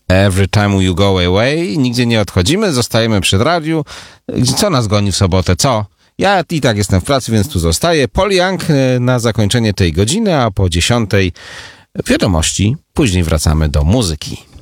Every time you go away. Nigdzie nie odchodzimy, zostajemy przy radiu. Co nas goni w sobotę? Co? Ja i tak jestem w pracy, więc tu zostaję. Paul Young na zakończenie tej godziny, a po 10:00 wiadomości. Później wracamy do muzyki.